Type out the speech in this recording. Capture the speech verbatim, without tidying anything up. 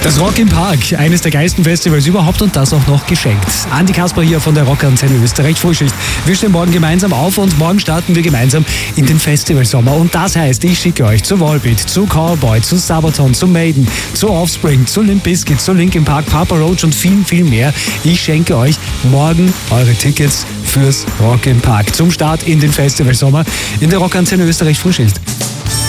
Das Rock im Park, eines der geilsten Festivals überhaupt und das auch noch geschenkt. Andi Kasper hier von der Rockantenne Österreich Frühschicht. Wir stehen morgen gemeinsam auf und morgen starten wir gemeinsam in den Festivalsommer. Und das heißt, ich schicke euch zu Volbeat, zu Callboy, zu Sabaton, zu Maiden, zu Offspring, zu Limp Bizkit, zu Linkin Park, Papa Roach und viel, viel mehr. Ich schenke euch morgen eure Tickets fürs Rock im Park zum Start in den Festivalsommer in der Rockantenne Österreich Frühschicht.